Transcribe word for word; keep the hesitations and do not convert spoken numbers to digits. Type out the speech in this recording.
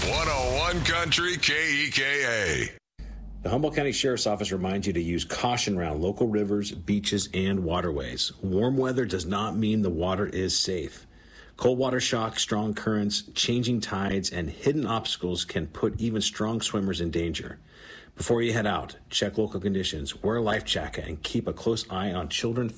one oh one Country K E K A. The Humboldt County Sheriff's Office reminds you to use caution around local rivers, beaches, and waterways. Warm weather does not mean the water is safe. Cold water shock, strong currents, changing tides, and hidden obstacles can put even strong swimmers in danger. Before you head out, check local conditions, wear a life jacket, and keep a close eye on children